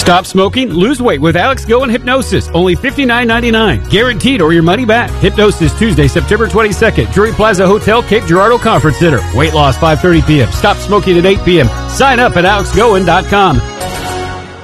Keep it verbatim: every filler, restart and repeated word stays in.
Stop smoking, lose weight with Alex Go and Hypnosis. Only fifty-nine ninety-nine. Guaranteed or your money back. Hypnosis Tuesday, September twenty-second. Drury Plaza Hotel, Cape Girardeau Conference Center. Weight loss five thirty p.m. Stop smoking at eight p.m. Sign up at alex goin dot com.